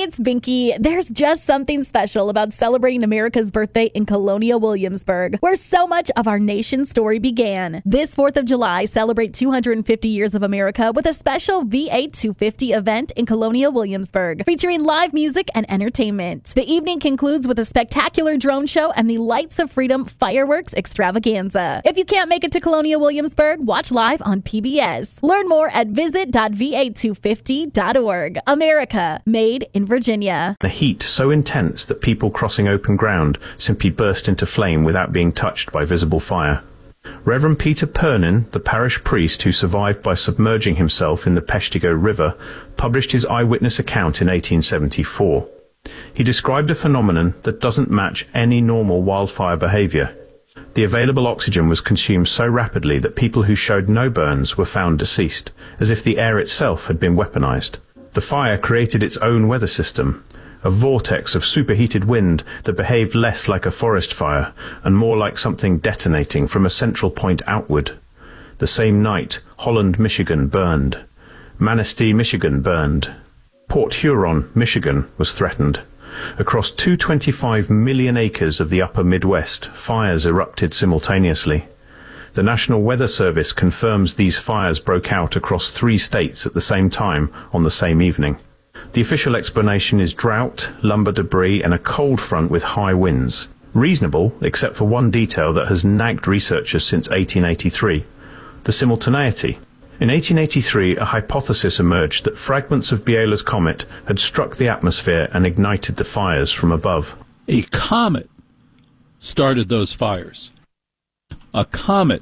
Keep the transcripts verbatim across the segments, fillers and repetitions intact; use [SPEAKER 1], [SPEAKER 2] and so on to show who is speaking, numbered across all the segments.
[SPEAKER 1] it's Binky. There's just something special about celebrating America's birthday in Colonial Williamsburg, where so much of our nation's story began. This fourth of July, celebrate two hundred fifty years of America with a special V A two fifty event in Colonial Williamsburg, featuring live music and entertainment. The evening concludes with a spectacular drone show and the Lights of Freedom fireworks extravaganza. If you can't make it to Colonial Williamsburg, watch live on P B S. Learn more at visit dot v a two fifty dot org. America, made in Virginia.
[SPEAKER 2] The heat so intense that people crossing open ground simply burst into flame without being touched by visible fire. Reverend Peter Pernin, the parish priest who survived by submerging himself in the Peshtigo River, published his eyewitness account in eighteen seventy-four. He described a phenomenon that doesn't match any normal wildfire behavior. The available oxygen was consumed so rapidly that people who showed no burns were found deceased, as if the air itself had been weaponized. The fire created its own weather system, a vortex of superheated wind that behaved less like a forest fire and more like something detonating from a central point outward. The same night, Holland, Michigan burned. Manistee, Michigan burned. Port Huron, Michigan was threatened. Across two hundred twenty-five million acres of the upper Midwest, fires erupted simultaneously. The National Weather Service confirms these fires broke out across three states at the same time on the same evening. The official explanation is drought, lumber debris, and a cold front with high winds. Reasonable, except for one detail that has nagged researchers since eighteen eighty-three, the simultaneity. In eighteen eighty-three, a hypothesis emerged that fragments of Biela's comet had struck the atmosphere and ignited the fires from above.
[SPEAKER 3] A comet started those fires. A comet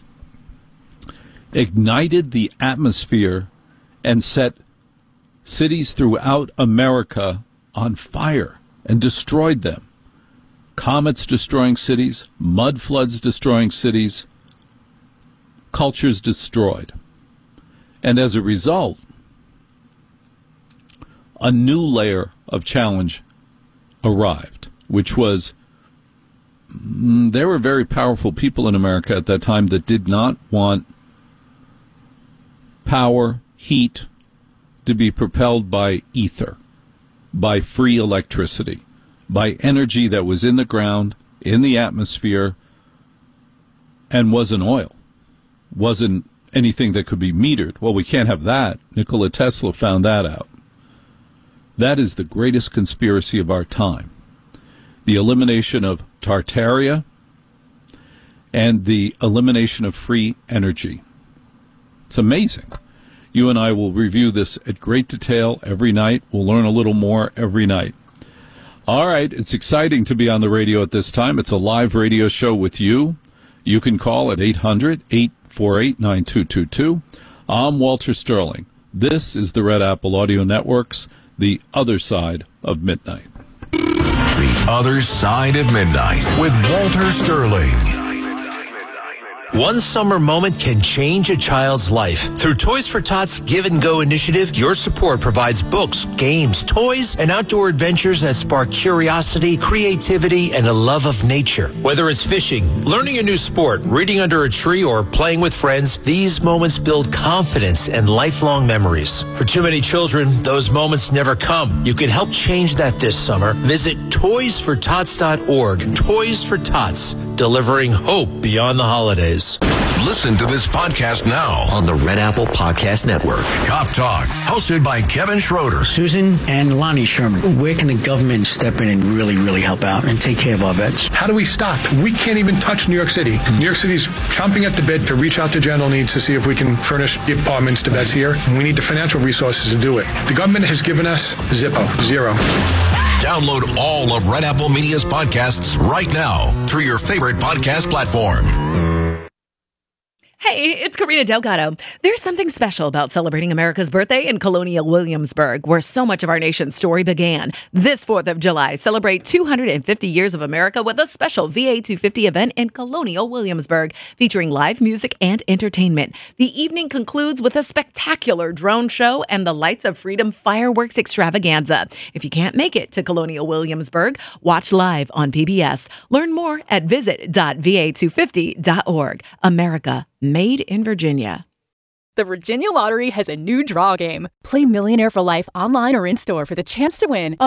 [SPEAKER 3] ignited the atmosphere and set cities throughout America on fire and destroyed them. Comets destroying cities, mud floods destroying cities, cultures destroyed. And as a result, a new layer of challenge arrived, which was mm, there were very powerful people in America at that time that did not want power, heat, to be propelled by ether, by free electricity, by energy that was in the ground, in the atmosphere, and wasn't oil, wasn't anything that could be metered. Well, we can't have that. Nikola Tesla found that out. That is the greatest conspiracy of our time. The elimination of Tartaria and the elimination of free energy. It's amazing. You and I will review this at great detail every night. We'll learn a little more every night. All right, it's exciting to be on the radio at this time. It's a live radio show with you. You can call at eight hundred, eight four eight, nine two two two. I'm Walter Sterling. This is the Red Apple Audio Network's The Other Side of Midnight.
[SPEAKER 4] The Other Side of Midnight with Walter Sterling.
[SPEAKER 5] One summer moment can change a child's life. Through Toys for Tots Give and Go initiative, your support provides books, games, toys, and outdoor adventures that spark curiosity, creativity, and a love of nature. Whether it's fishing, learning a new sport, reading under a tree, or playing with friends, these moments build confidence and lifelong memories. For too many children, those moments never come. You can help change that this summer. Visit toys for tots dot org. Toys for Tots, delivering hope beyond the holidays.
[SPEAKER 4] Listen to this podcast now
[SPEAKER 6] on the Red Apple Podcast Network.
[SPEAKER 4] Cop Talk, hosted by Kevin Schroeder.
[SPEAKER 7] Susan and Lonnie Sherman, where can the government step in and really, really help out and take care of our vets?
[SPEAKER 8] How do we stop? We can't even touch New York City. New York City's chomping at the bit to reach out to general needs to see if we can furnish the apartments to vets here. And we need the financial resources to do it. The government has given us Zippo, zero.
[SPEAKER 4] Download all of Red Apple Media's podcasts right now through your favorite podcast platform.
[SPEAKER 9] Hey, it's Karina Delgado. There's something special about celebrating America's birthday in Colonial Williamsburg, where so much of our nation's story began. This fourth of July, celebrate two hundred fifty years of America with a special V A two fifty event in Colonial Williamsburg, featuring live music and entertainment. The evening concludes with a spectacular drone show and the Lights of Freedom fireworks extravaganza. If you can't make it to Colonial Williamsburg, watch live on P B S. Learn more at visit dot v a two fifty dot org. America, made in Virginia.
[SPEAKER 10] The Virginia Lottery has a new draw game. Play Millionaire for Life online or in-store for the chance to win